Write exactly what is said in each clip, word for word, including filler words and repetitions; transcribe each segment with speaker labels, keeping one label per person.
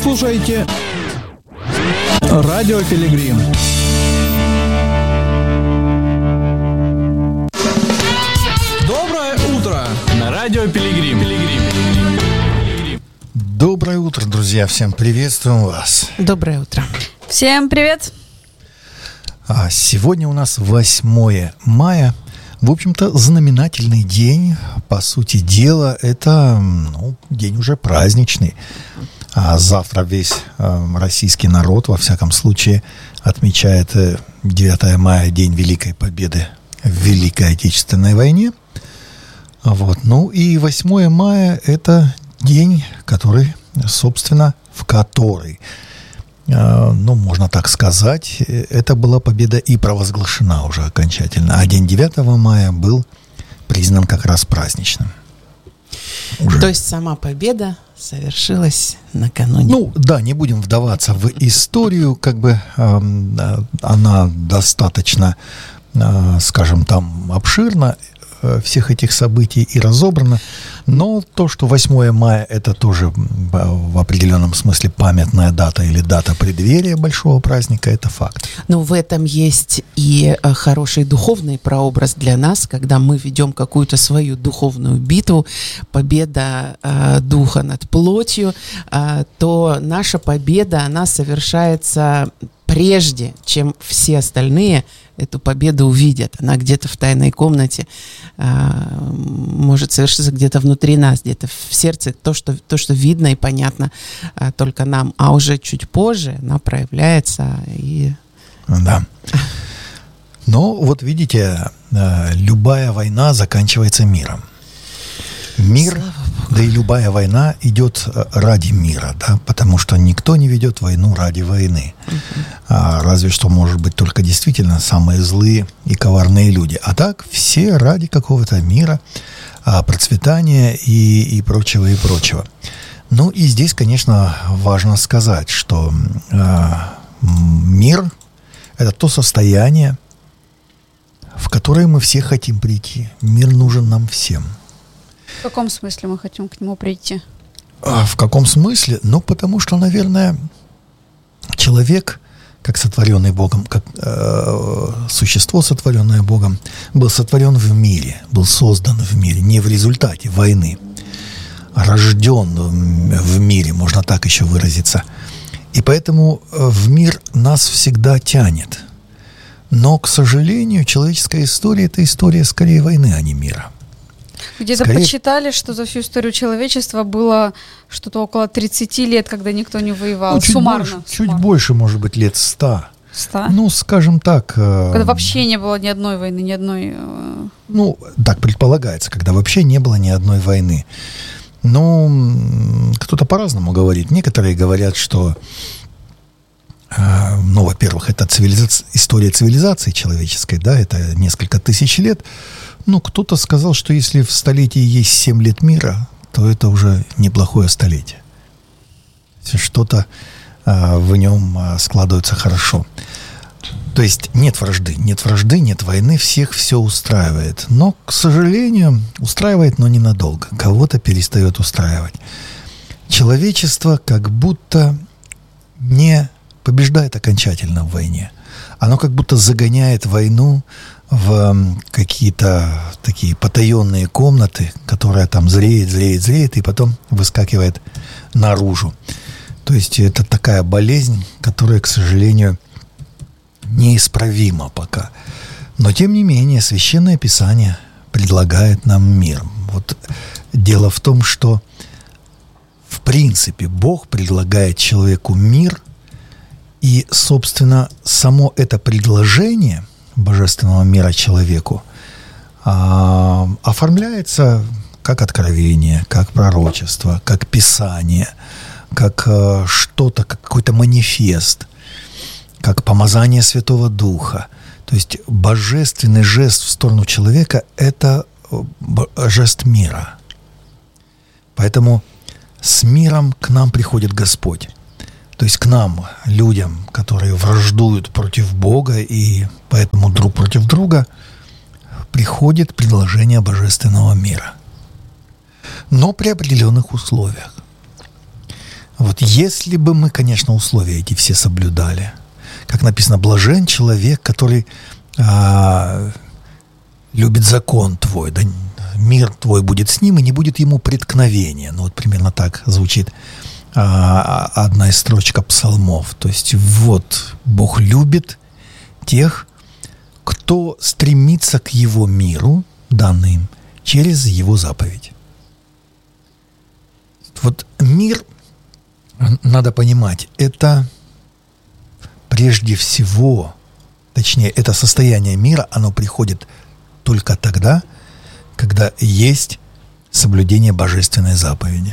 Speaker 1: слушаете Радио Пилигрим. Доброе утро на Радио Пилигрим.
Speaker 2: Доброе утро, друзья. Всем приветствуем вас.
Speaker 3: Доброе утро.
Speaker 4: Всем привет.
Speaker 2: А сегодня у нас восьмое мая. В общем-то, знаменательный день. По сути дела, это ну, день уже праздничный. А завтра весь э, российский народ, во всяком случае, отмечает девятое мая, День Великой Победы в Великой Отечественной войне. Вот. Ну и восьмое мая – это день, который, собственно, в который, э, ну, можно так сказать, это была победа и провозглашена уже окончательно. А день девятого мая был признан как раз праздничным. Уже.
Speaker 3: То есть сама победа совершилась накануне.
Speaker 2: Ну, да, не будем вдаваться в историю, как бы э, она достаточно, э, скажем, там обширна, э, всех этих событий и разобрана, но то, что восьмое мая это тоже в определенном смысле памятная дата или дата преддверия большого праздника, это факт.
Speaker 3: Но в этом есть и хороший духовный прообраз для нас, когда мы ведем какую-то свою духовную битву, победа э, духа над плотью, э, то наша победа, она совершается прежде, чем все остальные эту победу увидят. Она где-то в тайной комнате э, может совершиться где-то внутри нас, где-то в сердце, то, что, то, что видно и понятно э, только нам. А уже чуть позже она проявляется и...
Speaker 2: Да. Но вот видите, э, любая война заканчивается миром. Мир, да и любая война идет ради мира, да, потому что никто не ведет войну ради войны. Uh-huh. А, разве что, может быть, только действительно самые злые и коварные люди. А так все ради какого-то мира, а, процветания и, и прочего, и прочего. Ну и здесь, конечно, важно сказать, что а, мир – это то состояние, в которое мы все хотим прийти. Мир нужен нам всем.
Speaker 4: В каком смысле мы хотим к нему прийти?
Speaker 2: А в каком смысле? Ну, потому что, наверное, человек, как сотворенный Богом, как э, существо, сотворенное Богом, был сотворен в мире, был создан в мире, не в результате войны, а рожден в мире, можно так еще выразиться. И поэтому в мир нас всегда тянет. Но, к сожалению, человеческая история – это история скорее войны, а не мира.
Speaker 4: Где-то
Speaker 2: Скорее...
Speaker 4: подсчитали, что за всю историю человечества было что-то около тридцать лет, когда никто не воевал.
Speaker 2: Ну, чуть
Speaker 4: суммарно.
Speaker 2: Больше,
Speaker 4: суммарно.
Speaker 2: Чуть больше, может быть, лет ста.
Speaker 4: Ста?
Speaker 2: Ну, скажем так... Э...
Speaker 4: Когда вообще не было ни одной войны, ни одной... Э...
Speaker 2: Ну, так предполагается, когда вообще не было ни одной войны. Но кто-то по-разному говорит. Некоторые говорят, что... Э, ну, во-первых, это цивилизация, история цивилизации человеческой, да, это несколько тысяч лет. Ну, кто-то сказал, что если в столетии есть семь лет мира, то это уже неплохое столетие. Что-то а, в нем а, складывается хорошо. То есть нет вражды, нет вражды, нет войны, всех все устраивает. Но, к сожалению, устраивает, но ненадолго. Кого-то перестает устраивать. Человечество как будто не побеждает окончательно в войне. Оно как будто загоняет войну в какие-то такие потаенные комнаты, которая там зреет, зреет, зреет, и потом выскакивает наружу. То есть это такая болезнь, которая, к сожалению, неисправима пока. Но, тем не менее, Священное Писание предлагает нам мир. Вот дело в том, что, в принципе, Бог предлагает человеку мир, и, собственно, само это предложение божественного мира человеку а, оформляется как откровение, как пророчество, как писание, как а, что-то, как какой-то манифест, как помазание Святого Духа. То есть божественный жест в сторону человека – это жест мира. Поэтому с миром к нам приходит Господь. То есть к нам, людям, которые враждуют против Бога и поэтому друг против друга, приходит предложение божественного мира. Но при определенных условиях. Вот Вот если бы мы, конечно, условия эти все соблюдали, как написано, блажен человек, который а, любит закон твой, да, мир твой будет с ним, и не будет ему преткновения. Ну вот примерно так звучит а, одна из строчек псалмов. То есть вот Бог любит тех, кто стремится к его миру, данным через его заповедь. Вот мир, надо понимать, это прежде всего, точнее, это состояние мира, оно приходит только тогда, когда есть соблюдение божественной заповеди.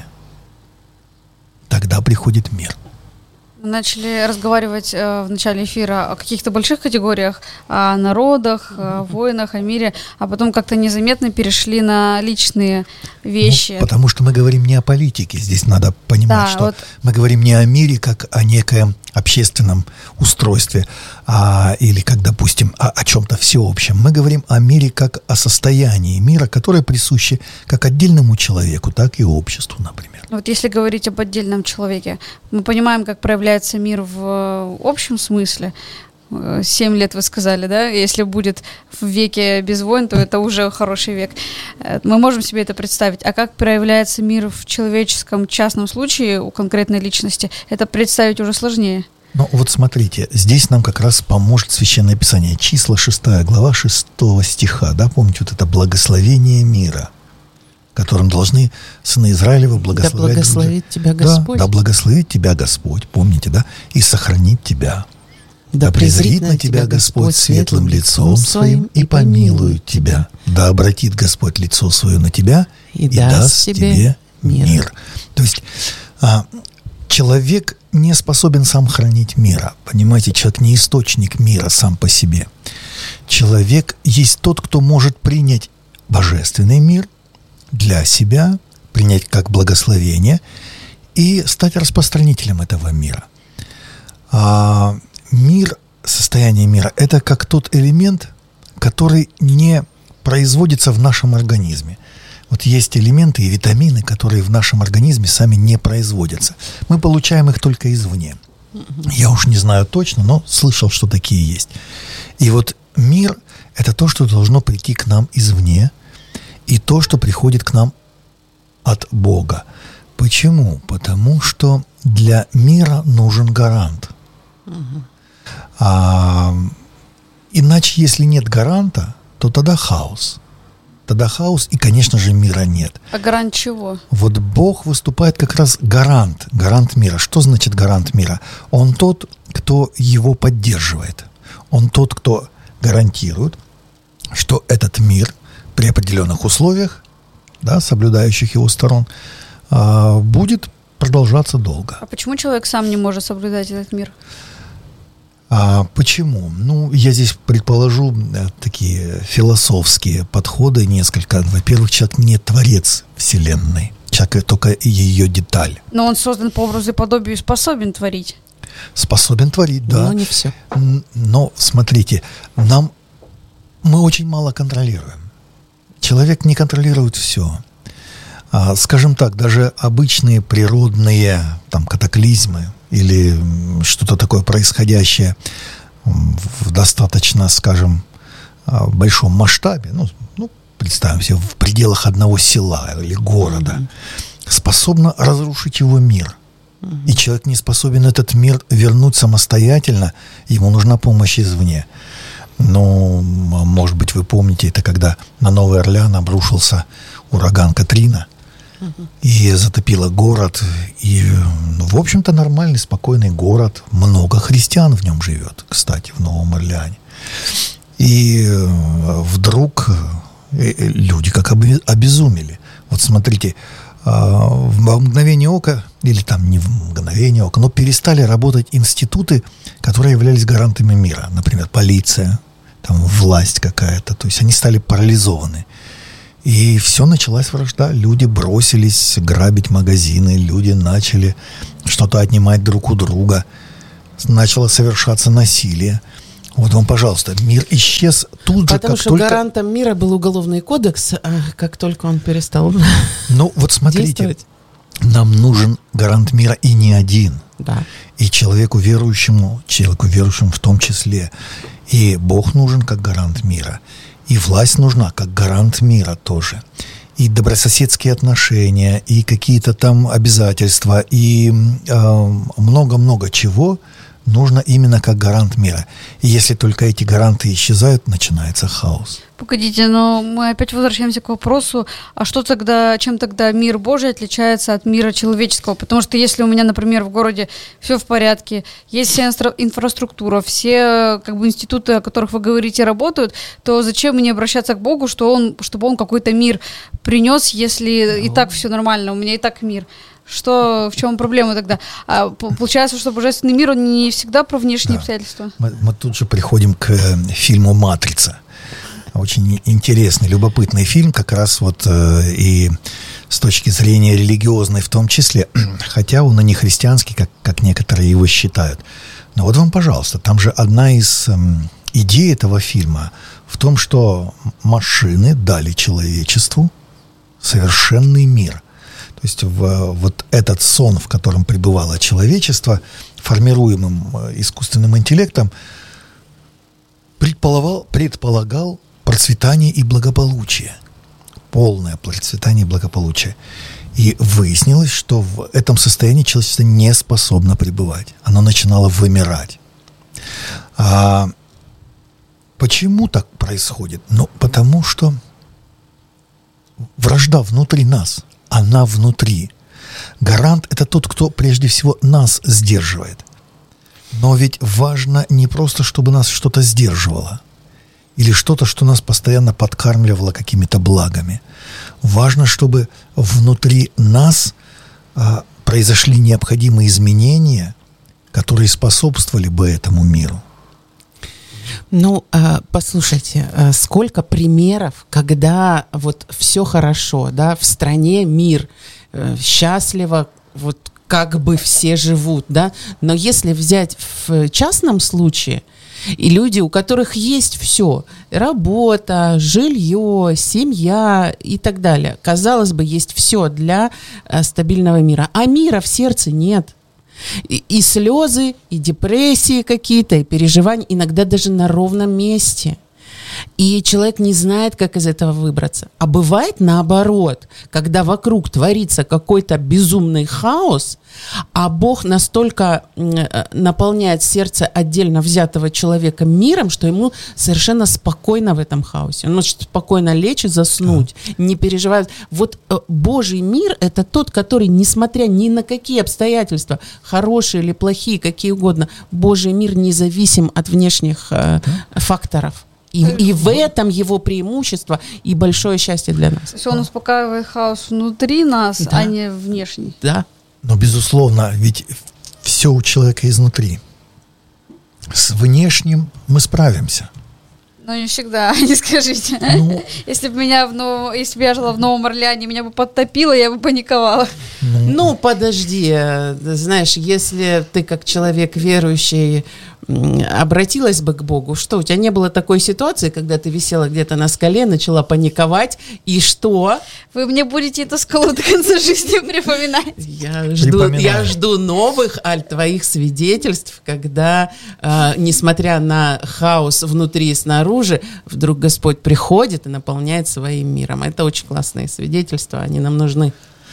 Speaker 2: Тогда приходит мир.
Speaker 4: Мы начали разговаривать э, в начале эфира о каких-то больших категориях, о народах, о войнах, о мире, а потом как-то незаметно перешли на личные вещи.
Speaker 2: Ну, потому что мы говорим не о политике. Здесь надо понимать,
Speaker 4: Да,
Speaker 2: что
Speaker 4: вот.
Speaker 2: мы говорим не о мире, как о некоем общественном устройстве, а, или как, допустим, о, о чем-то всеобщем. Мы говорим о мире как о состоянии мира, которое присуще как отдельному человеку, так и обществу, например.
Speaker 4: Вот если говорить об отдельном человеке, мы понимаем, как проявляется мир в общем смысле. Семь лет вы сказали, да? Если будет в веке без войн, то это уже хороший век. Мы можем себе это представить. А как проявляется мир в человеческом частном случае у конкретной личности, это представить уже сложнее.
Speaker 2: Ну вот смотрите, здесь нам как раз поможет Священное Писание. Числа шестая глава шестого стиха, да? Помните, вот это благословение мира, которым должны сыны Израилевы благословлять.
Speaker 3: Да благословит тебя Господь.
Speaker 2: Да, да благословит тебя Господь, помните, да? И сохранит тебя. Да, да презрит на тебя Господь светлым лицом своим и помилует тебя. Да обратит Господь лицо свое на тебя и, и даст тебе мир. мир. То есть а, человек не способен сам хранить мира. Понимаете, человек не источник мира сам по себе. Человек есть тот, кто может принять божественный мир для себя, принять как благословение и стать распространителем этого мира. А мир, состояние мира, это как тот элемент, который не производится в нашем организме. Вот есть элементы и витамины, которые в нашем организме сами не производятся. Мы получаем их только извне. Я уж не знаю точно, но слышал, что такие есть. И вот мир – это то, что должно прийти к нам извне, и то, что приходит к нам от Бога. Почему? Потому что для мира нужен гарант. Угу. А, иначе, если нет гаранта, то тогда хаос. Тогда хаос, и, конечно же, мира нет.
Speaker 4: А гарант чего?
Speaker 2: Вот Бог выступает как раз гарант, гарант мира. Что значит гарант мира? Он тот, кто его поддерживает. Он тот, кто гарантирует, что этот мир при определенных условиях, да, соблюдающих его сторон, а, будет продолжаться долго.
Speaker 4: А почему человек сам не может соблюдать этот мир?
Speaker 2: А почему? Ну, я здесь предположу э, такие философские подходы несколько. Во-первых, человек не творец Вселенной. Человек только ее деталь.
Speaker 4: Но он создан по образу и подобию и способен творить.
Speaker 2: Способен творить, да.
Speaker 3: Но не все.
Speaker 2: Но, смотрите, нам мы очень мало контролируем. Человек не контролирует все. А, скажем так, даже обычные природные там, катаклизмы или что-то такое происходящее в достаточно, скажем, большом масштабе, ну, ну представим себе, в пределах одного села или города, mm-hmm. способно разрушить его мир. Mm-hmm. И человек не способен этот мир вернуть самостоятельно, ему нужна помощь извне. Ну, может быть, вы помните, это когда на Новый Орлеан обрушился ураган Катрина, uh-huh. и затопило город. И, ну, в общем-то, нормальный, спокойный город. Много христиан в нем живет, кстати, в Новом Орлеане. И вдруг люди как обезумели. Вот смотрите, в мгновение ока, или там не в мгновение ока, но перестали работать институты, которые являлись гарантами мира. Например, полиция, там, власть какая-то. То есть они стали парализованы. И все, началась вражда. Люди бросились грабить магазины, люди начали что-то отнимать друг у друга. Начало совершаться насилие. Вот вам, пожалуйста, мир исчез тут же,
Speaker 3: Потому
Speaker 2: как
Speaker 3: что
Speaker 2: только...
Speaker 3: гарантом мира был уголовный кодекс, а как только он перестал
Speaker 2: Ну, вот смотрите,
Speaker 3: действовать.
Speaker 2: нам нужен гарант мира, и не один.
Speaker 3: Да.
Speaker 2: И человеку верующему, человеку верующему в том числе. И Бог нужен как гарант мира. И власть нужна как гарант мира тоже. И добрососедские отношения, и какие-то там обязательства, и э, много-много чего нужно именно как гарант мира. И если только эти гаранты исчезают, начинается хаос.
Speaker 4: Погодите, но мы опять возвращаемся к вопросу, а что тогда, чем тогда мир Божий отличается от мира человеческого? Потому что если у меня, например, в городе все в порядке, есть вся инстра- инфраструктура, все как бы институты, о которых вы говорите, работают, то зачем мне обращаться к Богу, что он, чтобы он какой-то мир принес, если и так все нормально, у меня и так мир? Что, в чем проблема тогда? А, получается, что божественный мир, он не всегда про внешние да. обстоятельства.
Speaker 2: Мы, мы тут же приходим к э, фильму «Матрица». Очень интересный, любопытный фильм, как раз вот э, и с точки зрения религиозной в том числе, хотя он и не христианский, как, как некоторые его считают. Но вот вам, пожалуйста, там же одна из э, идей этого фильма в том, что машины дали человечеству совершенный мир. То есть в, вот этот сон, в котором пребывало человечество, формируемым искусственным интеллектом, предполагал, предполагал процветание и благополучие. Полное процветание и благополучие. И выяснилось, что в этом состоянии человечество не способно пребывать. Оно начинало вымирать. А почему так происходит? Ну, потому что вражда внутри нас. Она внутри. Гарант – это тот, кто прежде всего нас сдерживает. Но ведь важно не просто, чтобы нас что-то сдерживало. Или что-то, что нас постоянно подкармливало какими-то благами. Важно, чтобы внутри нас а, произошли необходимые изменения, которые способствовали бы этому миру.
Speaker 3: Ну, послушайте, сколько примеров, когда вот все хорошо, да, в стране мир, счастливо, вот как бы все живут, да, но если взять в частном случае, и люди, у которых есть все, работа, жилье, семья и так далее, казалось бы, есть все для стабильного мира, а мира в сердце нет. И, и слезы, и депрессии какие-то, и переживания, иногда даже на ровном месте. И человек не знает, как из этого выбраться. А бывает наоборот, когда вокруг творится какой-то безумный хаос, а Бог настолько наполняет сердце отдельно взятого человека миром, что ему совершенно спокойно в этом хаосе. Он может спокойно лечь и заснуть, да. не переживать. Вот Божий мир – это тот, который, несмотря ни на какие обстоятельства, хорошие или плохие, какие угодно, Божий мир независим от внешних да. факторов. И, и в этом его преимущество и большое счастье для нас.
Speaker 4: То есть он успокаивает хаос внутри нас,
Speaker 3: да.
Speaker 4: а не внешний.
Speaker 3: Да.
Speaker 2: Но, безусловно, ведь все у человека изнутри. С внешним мы справимся.
Speaker 4: Но не всегда, не скажите. Ну, если бы меня в Новом, если бы я жила в Новом Орлеане, меня бы подтопило, я бы паниковала.
Speaker 3: Ну, ну подожди, знаешь, если ты как человек верующий обратилась бы к Богу, что у тебя не было такой ситуации, когда ты висела где-то на скале, начала паниковать, и что?
Speaker 4: Вы мне будете эту скалу до конца жизни припоминать.
Speaker 3: Я жду, я жду новых, Аль, твоих свидетельств, когда, э, несмотря на хаос внутри и снаружи, вдруг Господь приходит и наполняет своим миром. Это очень классные свидетельства, они нам нужны.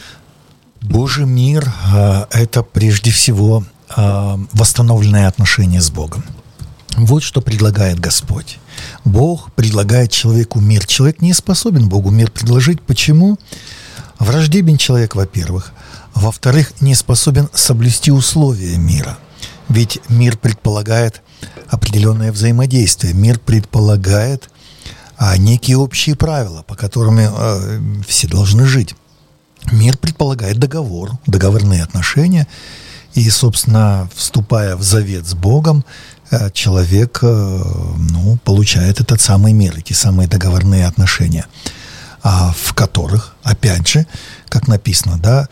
Speaker 2: Божий мир э, – это прежде всего восстановленные отношения с Богом. Вот что предлагает Господь. Бог предлагает человеку мир. Человек не способен Богу мир предложить. Почему? Враждебен человек, во-первых. Во-вторых, не способен соблюсти условия мира. Ведь мир предполагает определенное взаимодействие. Мир предполагает а, некие общие правила, по которым а, все должны жить. Мир предполагает договор, договорные отношения. И, собственно, вступая в завет с Богом, человек ну, получает этот самый мир, эти самые договорные отношения, в которых, опять же, как написано, да,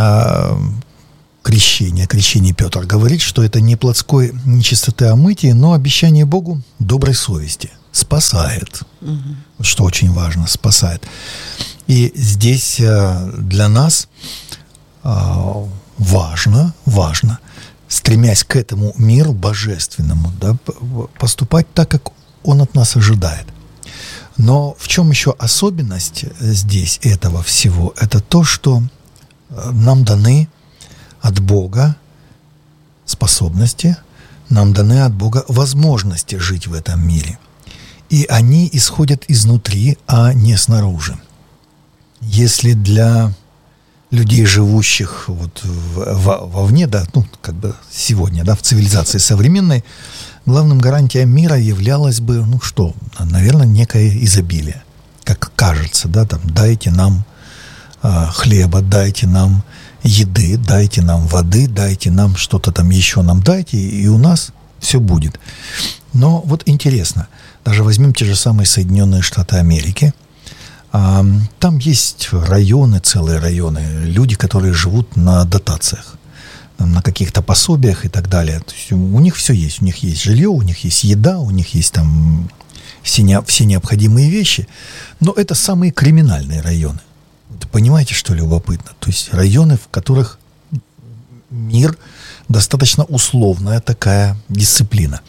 Speaker 2: крещение, крещение Петр говорит, что это не плотской нечистоты омытия, но обещание Богу доброй совести. Спасает. Угу. Что очень важно, спасает. И здесь для нас важно, важно, стремясь к этому миру божественному, да, поступать так, как он от нас ожидает. Но в чем еще особенность здесь этого всего? Это то, что нам даны от Бога способности, нам даны от Бога возможности жить в этом мире. И они исходят изнутри, а не снаружи. Если для людей, живущих вот вовне, да, ну, как бы сегодня, да, в цивилизации современной, главным гарантией мира являлось бы, ну что, наверное, некое изобилие. Как кажется, да, там, дайте нам э, хлеба, дайте нам еды, дайте нам воды, дайте нам что-то там еще нам дайте, и у нас все будет. Но вот интересно, даже возьмем те же самые Соединенные Штаты Америки. А, там есть районы, целые районы, люди, которые живут на дотациях, на каких-то пособиях и так далее. То есть у них все есть. У них есть жилье, у них есть еда, у них есть там все, не, все необходимые вещи. Но это самые криминальные районы. Вы понимаете, что любопытно? То есть районы, в которых мир достаточно условная такая дисциплина.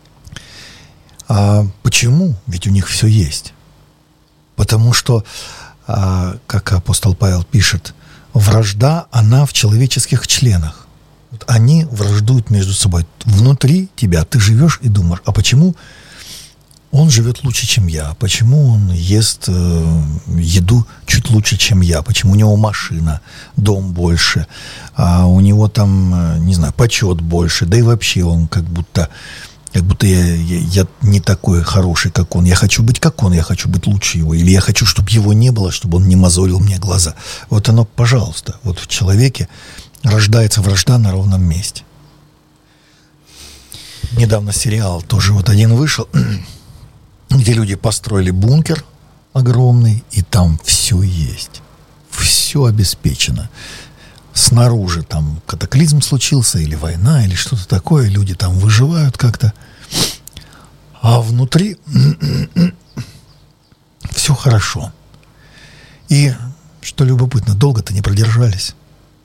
Speaker 2: А почему? Ведь у них все есть. Потому что, а, как апостол Павел пишет, вражда, она в человеческих членах. Вот они враждуют между собой. Внутри тебя ты живешь и думаешь, а почему он живет лучше, чем я? Почему он ест э, еду чуть лучше, чем я? Почему у него машина, дом больше, а у него там, не знаю, почет больше, да и вообще он как будто... Как будто я, я, я не такой хороший, как он. Я хочу быть как он, я хочу быть лучше его. Или я хочу, чтобы его не было, чтобы он не мозолил мне глаза. Вот оно, пожалуйста, вот в человеке рождается вражда на ровном месте. Недавно сериал тоже вот один вышел, где люди построили бункер огромный, и там все есть. Все обеспечено. Снаружи там катаклизм случился, или война, или что-то такое, люди там выживают как-то. А внутри все хорошо. И, что любопытно, долго-то не продержались.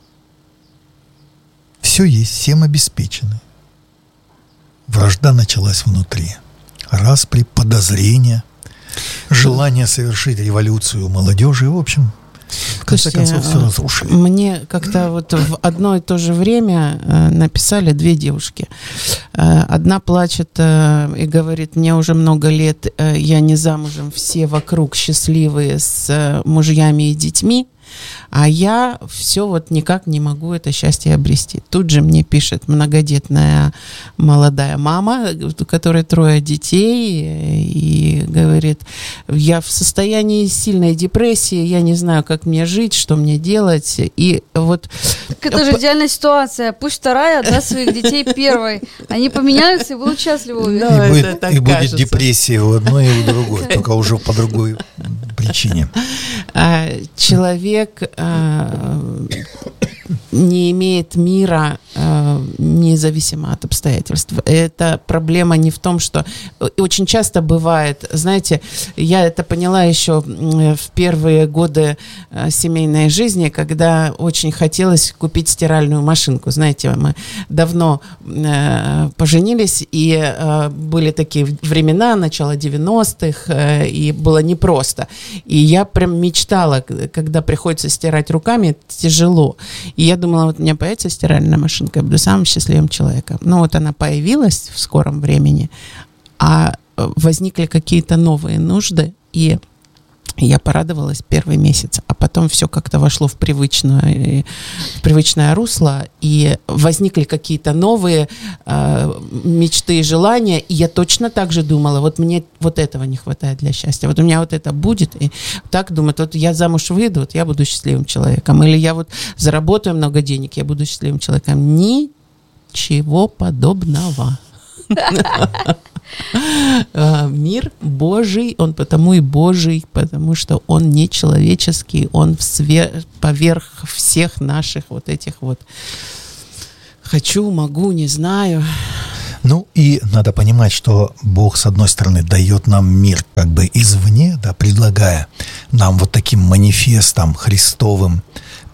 Speaker 2: Все есть, всем обеспечены. Вражда началась внутри. Распри, подозрения, желание совершить революцию у молодежи, в общем... В конце
Speaker 3: Слушайте,
Speaker 2: концов, все разрушили.
Speaker 3: Мне как-то вот в одно и то же время э, написали две девушки. Э, одна плачет э, и говорит, мне уже много лет, э, я не замужем, все вокруг счастливые с э, мужьями и детьми, а я все вот никак не могу это счастье обрести. Тут же мне пишет многодетная молодая мама, у которой трое детей, и говорит, я в состоянии сильной депрессии, я не знаю, как мне жить, что мне делать. И вот...
Speaker 4: Так это же идеальная ситуация. Пусть вторая отдаст своих детей первой. Они поменяются и будут счастливы.
Speaker 3: Да,
Speaker 2: и будет, и будет
Speaker 3: кажется.
Speaker 2: депрессия у одной и у другой, только уже по другой причине.
Speaker 3: Человек не имеет мира независимо от обстоятельств. Это проблема не в том, что... Очень часто бывает, знаете, я это поняла еще в первые годы семейной жизни, когда очень хотелось купить стиральную машинку. Знаете, мы давно поженились, и были такие времена, начало девяностых, и было непросто. И я прям мечтала, когда приходится стирать руками, это тяжело. И я думала, вот у меня появится стиральная машинка, я буду самым счастливым человеком. Ну вот она появилась в скором времени, а возникли какие-то новые нужды, и я порадовалась первый месяц, а потом все как-то вошло в привычное, в привычное русло, и возникли какие-то новые э, мечты и желания, и я точно так же думала, вот мне вот этого не хватает для счастья, вот у меня вот это будет, и так думаю, вот я замуж выйду, вот я буду счастливым человеком, или я вот заработаю много денег, я буду счастливым человеком. Ничего подобного. Мир Божий, он потому и Божий, потому что он не человеческий, он све- поверх всех наших вот этих вот хочу, могу, не знаю.
Speaker 2: Ну и надо понимать, что Бог, с одной стороны, дает нам мир как бы извне, да, предлагая нам вот таким манифестом Христовым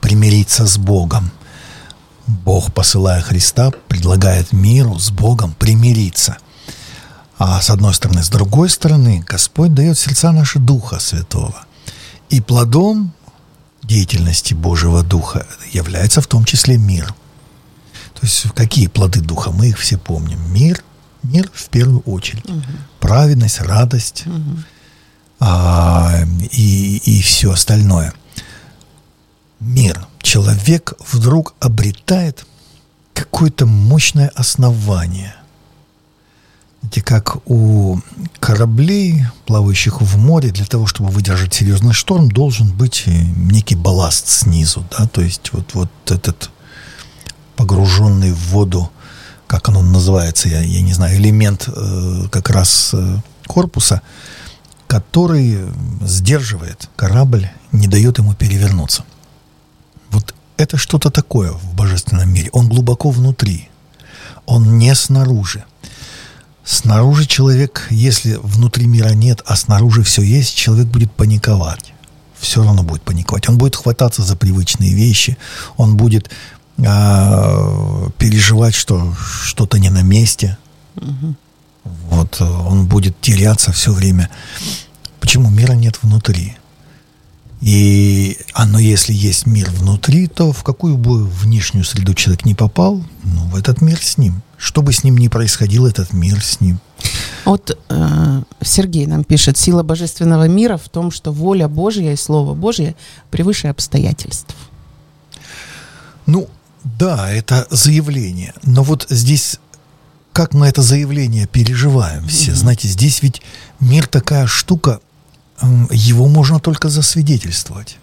Speaker 2: примириться с Богом. Бог, посылая Христа, предлагает миру с Богом примириться. А с одной стороны, с другой стороны, Господь дает в сердца наши Духа Святого. И плодом деятельности Божьего Духа является в том числе мир. То есть какие плоды Духа? Мы их все помним. Мир, мир в первую очередь. Угу. Праведность, радость, угу. а, и, и все остальное. Мир. Человек вдруг обретает какое-то мощное основание. Знаете, как у кораблей, плавающих в море, для того, чтобы выдержать серьезный шторм, должен быть некий балласт снизу. Да? То есть вот, вот этот погруженный в воду, как оно называется, я, я не знаю, элемент э, как раз э, корпуса, который сдерживает корабль, не дает ему перевернуться. Вот это что-то такое в божественном мире. Он глубоко внутри. Он не снаружи. Снаружи человек, если внутри мира нет, а снаружи все есть, человек будет паниковать. Все равно будет паниковать. Он будет хвататься за привычные вещи. Он будет э, переживать, что что-то не на месте. Угу. Вот, он будет теряться все время. Почему? Мира нет внутри. И оно, если есть мир внутри, то в какую бы внешнюю среду человек не попал, ну, в этот мир с ним. Что бы с ним ни происходило, этот мир с ним.
Speaker 3: Вот э, Сергей нам пишет: сила божественного мира в том, что воля Божья и Слово Божье превыше обстоятельств.
Speaker 2: Ну, да, это заявление. Но вот здесь, как мы это заявление переживаем все, mm-hmm. знаете, здесь ведь мир такая штука, его можно только засвидетельствовать.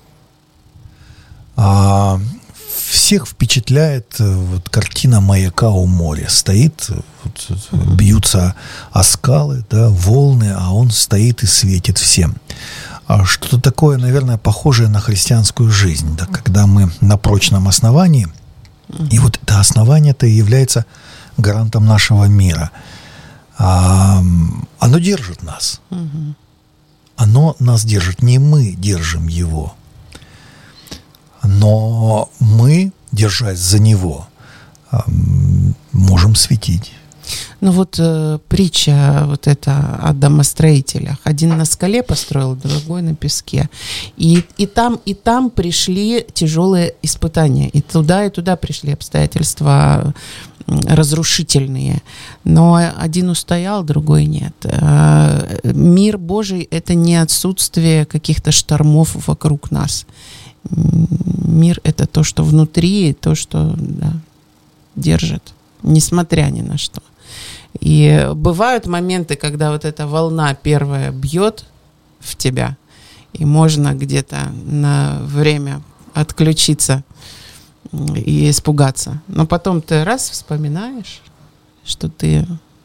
Speaker 2: А всех впечатляет вот картина маяка у моря. Стоит, вот, бьются о скалы, да, волны, а он стоит и светит всем. А что-то такое, наверное, похожее на христианскую жизнь, да, когда мы на прочном основании, и вот это основание-то и является гарантом нашего мира. А, оно держит нас. Оно нас держит. Не мы держим его, но мы, держась за него, можем светить.
Speaker 3: Ну вот э, притча вот эта о домостроителях. Один на скале построил, другой на песке. И, и, там, и там пришли тяжелые испытания. И туда, и туда пришли обстоятельства разрушительные. Но один устоял, другой нет. Мир Божий — это не отсутствие каких-то штормов вокруг нас. Мир — это то, что внутри, то, что да, держит, несмотря ни на что. И бывают моменты, когда вот эта волна первая бьет в тебя, и можно где-то на время отключиться и испугаться. Но потом ты раз вспоминаешь, что ты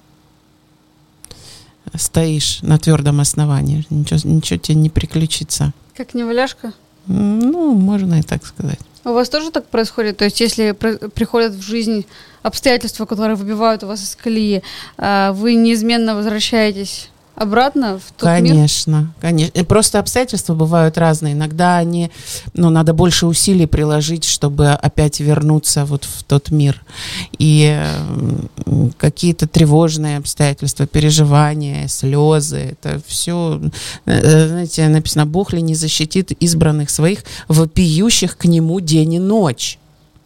Speaker 3: стоишь на твердом основании, ничего, ничего тебе не приключится.
Speaker 4: Как неваляшка?
Speaker 3: Ну, можно и так сказать.
Speaker 4: У вас тоже так происходит? То есть, если при- приходят в жизнь обстоятельства, которые выбивают у вас из колеи, вы неизменно возвращаетесь обратно в тот мир?
Speaker 3: Конечно, конечно. Просто обстоятельства бывают разные. Иногда они, ну, надо больше усилий приложить, чтобы опять вернуться вот в тот мир. И э, какие-то тревожные обстоятельства, переживания, слезы, это все, э, знаете, написано: Бог ли не защитит избранных своих, вопиющих к Нему день и ночь?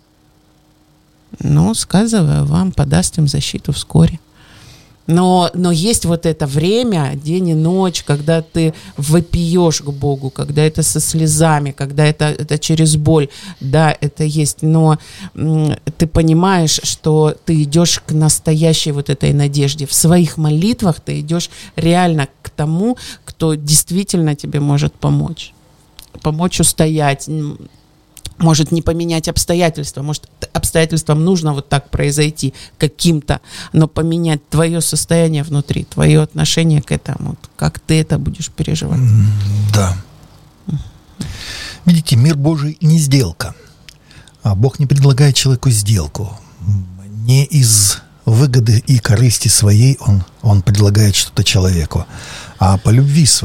Speaker 3: Ну, сказываю вам, подаст им защиту вскоре. Но, но есть вот это время, день и ночь, когда ты вопиешь к Богу, когда это со слезами, когда это, это через боль. Да, это есть, но м, ты понимаешь, что ты идешь к настоящей вот этой надежде. В своих молитвах ты идешь реально к тому, кто действительно тебе может помочь. Помочь устоять. Может не поменять обстоятельства, может обстоятельствам нужно вот так произойти каким-то, но поменять твое состояние внутри, твое отношение к этому, как ты это будешь переживать.
Speaker 2: Да. Видите, мир Божий не сделка. А Бог не предлагает человеку сделку. Не из выгоды и корысти своей он, он предлагает что-то человеку, а по любви своей.